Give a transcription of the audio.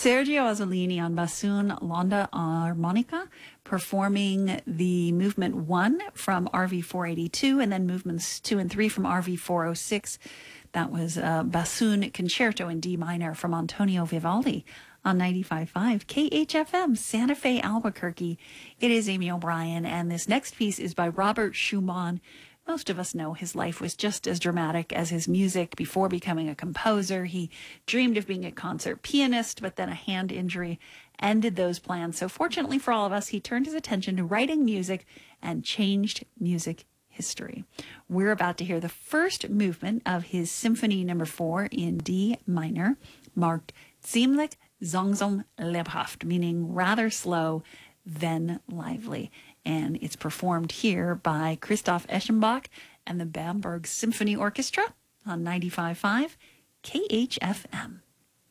Sergio Azzolini on bassoon, Londa harmonica, performing the movement 1 from RV 482 and then movements 2 and 3 from RV 406. That was a bassoon concerto in D minor from Antonio Vivaldi on 95.5 KHFM, Santa Fe, Albuquerque. It is Amy O'Brien, and this next piece is by Robert Schumann. Most of us know his life was just as dramatic as his music. Before becoming a composer, he dreamed of being a concert pianist, but then a hand injury ended those plans. So fortunately for all of us, he turned his attention to writing music and changed music history. We're about to hear the first movement of his Symphony No. 4 in D minor, marked Ziemlich langsam lebhaft, meaning rather slow, then lively. And it's performed here by Christoph Eschenbach and the Bamberg Symphony Orchestra on 95.5 KHFM.